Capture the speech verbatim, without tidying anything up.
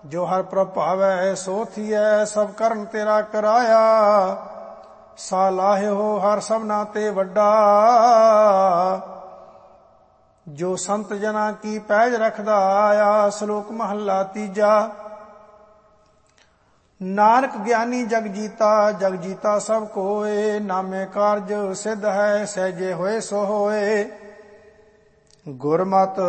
ਜੋ ਹਰ ਪ੍ਰਭ ਭਾਵੈ ਸੋ ਥੀਐ, ਸਭ ਕਰਨ ਤੇਰਾ ਕਰਾਇਆ। ਸਾ ਲਾਹਿਓ ਹਰ ਸਭਨਾ ਤੇ ਵੱਡਾ, ਜੋ ਸੰਤ ਜਨਾਂ ਕੀ ਪੈਜ ਰਖਦਾ ਆਇਆ। ਸ਼ਲੋਕ ਮਹੱਲਾ ਤੀਜਾ। ਨਾਨਕ ਗਿਆਨੀ ਜਗ ਜੀਤਾ, ਜਗ ਜੀਤਾ ਸਭ ਕੋਏ। ਨਾਮੇ ਕਾਰਜ ਸਿੱਧ ਹੈ, ਸਹਿਜੇ ਹੋਏ ਸੋ ਹੋਏ। ਗੁਰਮਤਿ